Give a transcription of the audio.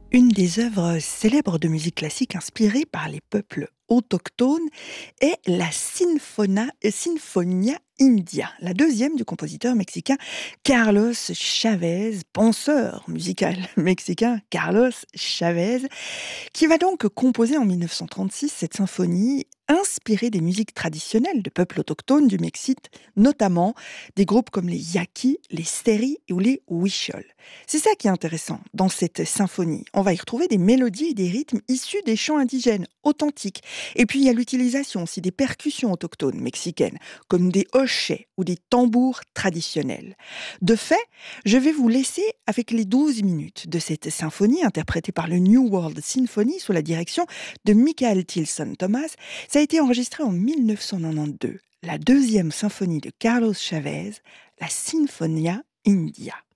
Une des œuvres célèbres de musique classique inspirée par les peuples autochtones est la Sinfonia India, la deuxième du compositeur mexicain Carlos Chavez, penseur musical mexicain Carlos Chavez, qui va donc composer en 1936 cette symphonie inspirée des musiques traditionnelles de peuples autochtones du Mexique, notamment des groupes comme les Yaquis, les Seri ou les Huichol. C'est ça qui est intéressant dans cette symphonie. On va y retrouver des mélodies et des rythmes issus des chants indigènes authentiques. Et puis il y a l'utilisation aussi des percussions autochtones mexicaines, comme des hochets ou des tambours traditionnels. De fait, je vais vous laisser avec les 12 minutes de cette symphonie interprétée par le New World Symphony sous la direction de Michael Tilson Thomas. Ça a été enregistré en 1992, la deuxième symphonie de Carlos Chavez, la Sinfonia India.